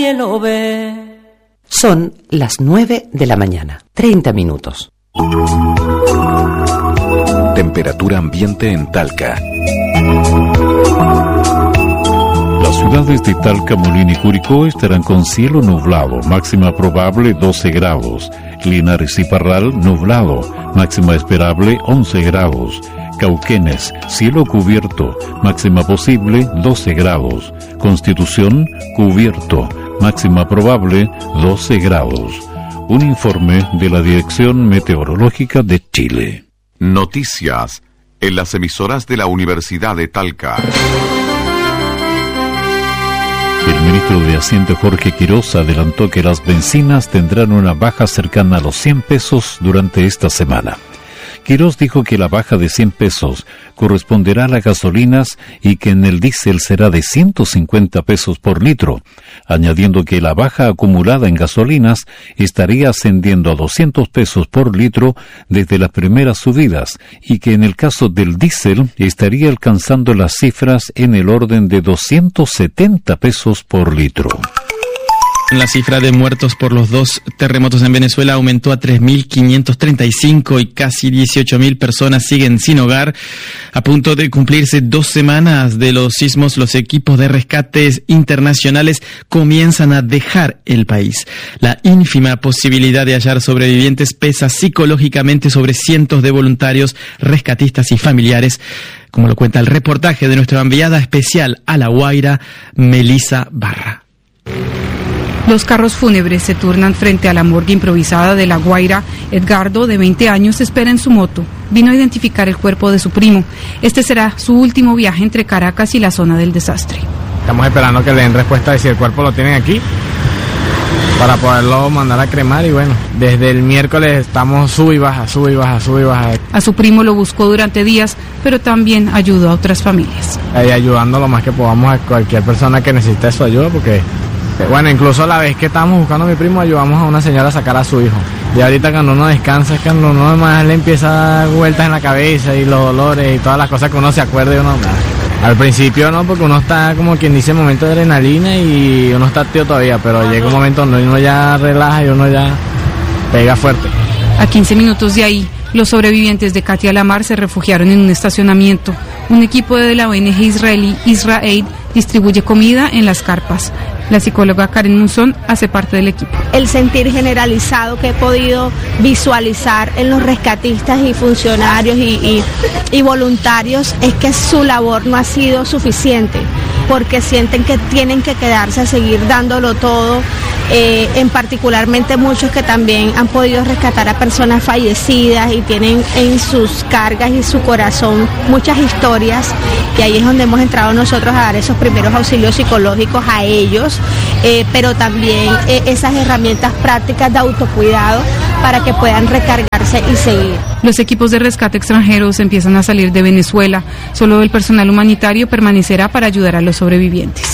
nadie lo ve. Son las 9 de la mañana, 30 minutos. Temperatura ambiente en Talca. Las ciudades de Talca, Molina y Curicó estarán con cielo nublado, máxima probable 12 grados. Linares y Parral, nublado, máxima esperable 11 grados. Cauquenes, cielo cubierto, máxima posible 12 grados. Constitución, cubierto, máxima probable 12 grados. Un informe de la Dirección Meteorológica de Chile. Noticias en las emisoras de la Universidad de Talca. El ministro de Hacienda Jorge Quiroz adelantó que las bencinas tendrán una baja cercana a los 100 pesos durante esta semana. Quiroz dijo que la baja de 100 pesos corresponderá a las gasolinas y que en el diésel será de 150 pesos por litro, añadiendo que la baja acumulada en gasolinas estaría ascendiendo a 200 pesos por litro desde las primeras subidas y que en el caso del diésel estaría alcanzando las cifras en el orden de 270 pesos por litro. La cifra de muertos por los dos terremotos en Venezuela aumentó a 3.535 y casi 18.000 personas siguen sin hogar. A punto de cumplirse 2 semanas de los sismos, los equipos de rescates internacionales comienzan a dejar el país. La ínfima posibilidad de hallar sobrevivientes pesa psicológicamente sobre cientos de voluntarios, rescatistas y familiares, como lo cuenta el reportaje de nuestra enviada especial a La Guaira, Melissa Barra. Los carros fúnebres se turnan frente a la morgue improvisada de La Guaira. Edgardo, de 20 años, espera en su moto. Vino a identificar el cuerpo de su primo. Este será su último viaje entre Caracas y la zona del desastre. Estamos esperando que le den respuesta de si el cuerpo lo tienen aquí para poderlo mandar a cremar y bueno, desde el miércoles estamos sube y baja. A su primo lo buscó durante días, pero también ayudó a otras familias. Ayudando lo más que podamos a cualquier persona que necesite su ayuda porque... Bueno, incluso la vez que estábamos buscando a mi primo, ayudamos a una señora a sacar a su hijo. Y ahorita cuando uno descansa, es cuando uno más le empieza a dar vueltas en la cabeza y los dolores y todas las cosas que uno se acuerde uno. Al principio no, porque uno está como quien dice en momento de adrenalina y uno está activo todavía, pero llega un momento donde uno ya relaja y uno ya pega fuerte. A 15 minutos de ahí, los sobrevivientes de Katia Lamar se refugiaron en un estacionamiento. Un equipo de la ONG israelí Israel distribuye comida en las carpas. La psicóloga Karen Monzón hace parte del equipo. El sentir generalizado que he podido visualizar en los rescatistas y funcionarios y voluntarios es que su labor no ha sido suficiente, porque sienten que tienen que quedarse a seguir dándolo todo, en particularmente muchos que también han podido rescatar a personas fallecidas y tienen en sus cargas y su corazón muchas historias, y ahí es donde hemos entrado nosotros a dar esos primeros auxilios psicológicos a ellos, pero también esas herramientas prácticas de autocuidado para que puedan recargarse y seguir. Los equipos de rescate extranjeros empiezan a salir de Venezuela. Solo el personal humanitario permanecerá para ayudar a los sobrevivientes.